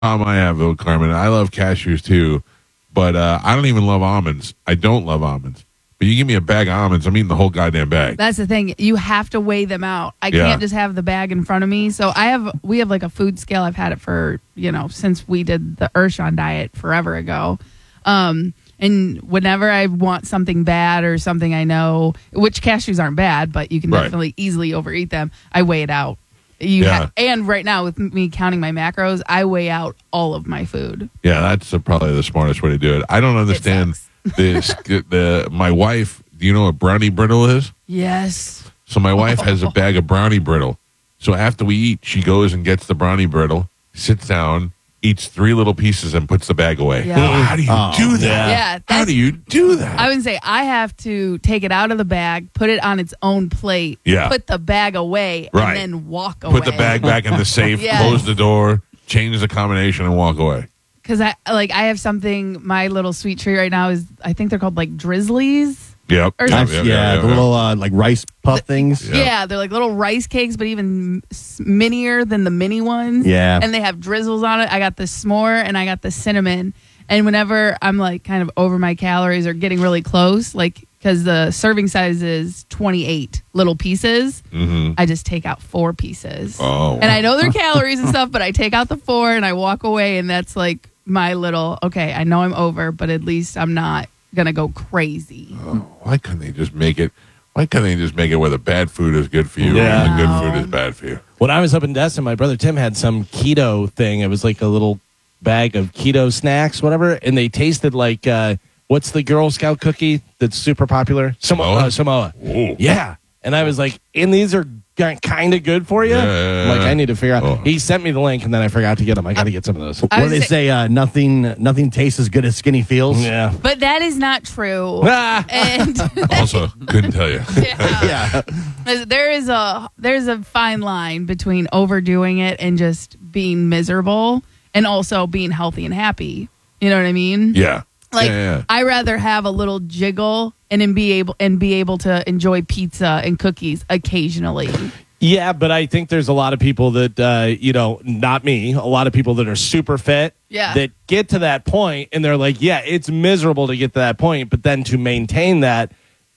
I have, though, Carmen. I love cashews, too. But I don't even love almonds. I don't love almonds. But you give me a bag of almonds, I'm eating the whole goddamn bag. That's the thing. You have to weigh them out. I can't just have the bag in front of me. So we have like a food scale. I've had it for, since we did the Urshan diet forever ago. And whenever I want something bad or something I know, which cashews aren't bad, but you can definitely easily overeat them, I weigh it out. And right now, with me counting my macros, I weigh out all of my food. Yeah, that's probably the smartest way to do it. I don't understand this. My wife, do you know what brownie brittle is? Yes. So my wife has a bag of brownie brittle. So after we eat, she goes and gets the brownie brittle, sits down, eats 3 little pieces, and puts the bag away. Yeah. Oh, how do you do that? Yeah. How do you do that? I would say I have to take it out of the bag, put it on its own plate, put the bag away, and then walk away. Put the bag back in the safe, close the door, change the combination, and walk away. Because I have something, my little sweet treat right now is, I think they're called like Drizzlies. Yep. The little like rice puff things. Yeah, they're like little rice cakes, but even minier than the mini ones. Yeah. And they have drizzles on it. I got the s'more and I got the cinnamon. And whenever I'm like kind of over my calories or getting really close, like because the serving size is 28 little pieces, I just take out 4 pieces. Oh. And I know they're calories and stuff, but I take out the 4 and I walk away, and that's like my little, okay, I know I'm over, but at least I'm not gonna go crazy. Why couldn't they just make it? Why couldn't they just make it where the bad food is good for you and the good food is bad for you? When I was up in Destin, my brother Tim had some keto thing. It was like a little bag of keto snacks, whatever, and they tasted like what's the Girl Scout cookie that's super popular? Samoa. Ooh. Yeah, and I was like, and these are kind of good for you. Like, I need to figure out. He sent me the link, and then I forgot to get them. I got to get some of those. What do they say? Nothing tastes as good as skinny feels. Yeah, but that is not true. And Also, couldn't tell you. There's a fine line between overdoing it and just being miserable, and also being healthy and happy. You know what I mean? Yeah. I rather have a little jiggle and then be able to enjoy pizza and cookies occasionally. Yeah, but I think there's a lot of people that not me, a lot of people that are super fit that get to that point and they're like, yeah, it's miserable to get to that point, but then to maintain that,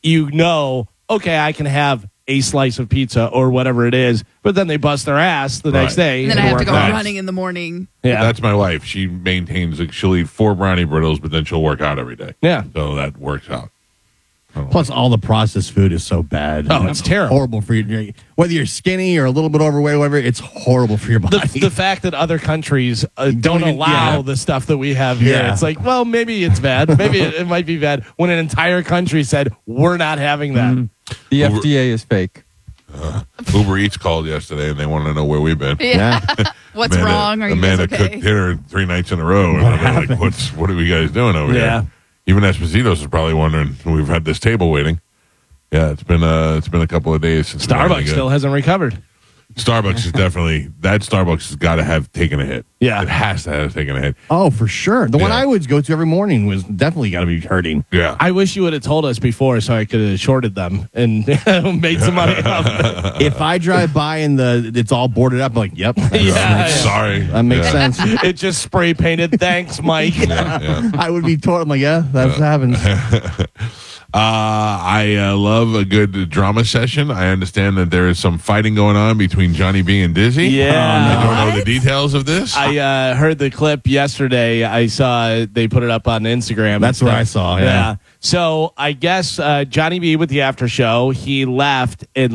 okay, I can have a slice of pizza or whatever it is, but then they bust their ass the next day. And then I have to go running in the morning. Yeah, that's my wife. She maintains, she'll eat 4 brownie brittles, but then she'll work out every day. Yeah. So that works out. Plus, all the processed food is so bad. Oh, it's terrible. Horrible for you. Whether you're skinny or a little bit overweight, whatever, it's horrible for your body. The fact that other countries don't allow the stuff that we have here, it's like, well, maybe it's bad. Maybe it might be bad. When an entire country said, we're not having that. Mm-hmm. The FDA is fake. Uber Eats called yesterday, and they want to know where we've been. Yeah. What's wrong? Are you guys okay? cooked dinner 3 nights in a row. And I'm like, what are you guys doing over here? Even Esposito's is probably wondering. We've had this table waiting. Yeah, it's been a couple of days since Starbucks still hasn't recovered. Starbucks is definitely that. Starbucks has got to have taken a hit. Yeah, it has to have taken a hit. Oh, for sure. The one I would go to every morning was definitely got to be hurting. Yeah, I wish you would have told us before so I could have shorted them and made some money off. If I drive by and it's all boarded up, I'm like, yep. Sorry, that makes sense. It just spray painted. Thanks, Mike. I would be told. I'm like, yeah, that's what happens. I love a good drama session. I understand that there is some fighting going on between Johnny B and Dizzy. Yeah. I don't know the details of this. I heard the clip yesterday. I saw they put it up on Instagram. That's what I saw. Yeah. So I guess Johnny B with the after show, he left his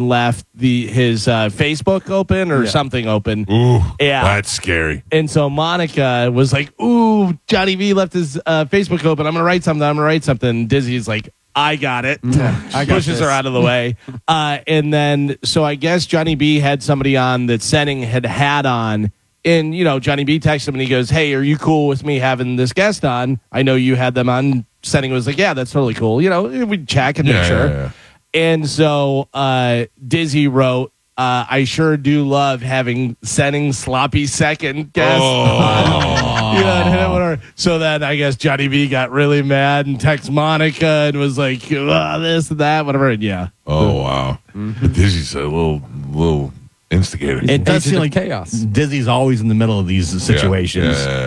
Facebook open or something open. Ooh, that's scary. And so Monica was like, "Ooh, Johnny B left his Facebook open. I'm gonna write something." Dizzy's like, I got it. Pushes her out of the way. And then, so I guess Johnny B had somebody on that Senning had on. And, Johnny B texted him and he goes, hey, are you cool with me having this guest on? I know you had them on. Senning was like, yeah, that's totally cool. We'd check and make sure. Yeah. And so Dizzy wrote, I sure do love having Senning sloppy second guest. So then I guess Johnny B got really mad and texted Monica and was like, this and that, whatever. And Oh, wow. Dizzy's a little Instigator. It does Agent seem of like chaos. Disney's always in the middle of these situations. Yeah.